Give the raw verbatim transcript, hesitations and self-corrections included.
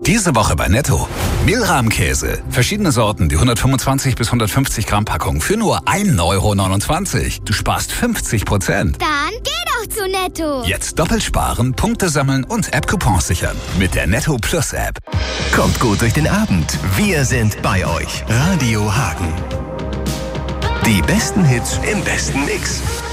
Diese Woche bei Netto. Milram-Käse. Verschiedene Sorten, die hundertfünfundzwanzig bis hundertfünfzig Gramm Packung für nur ein Euro neunundzwanzig. Du sparst fünfzig Prozent. Dann geh doch zu Netto. Jetzt doppelt sparen, Punkte sammeln und App-Coupons sichern. Mit der Netto Plus App. Kommt gut durch den Abend. Wir sind bei euch. Radio Hagen. Die besten Hits im besten Mix.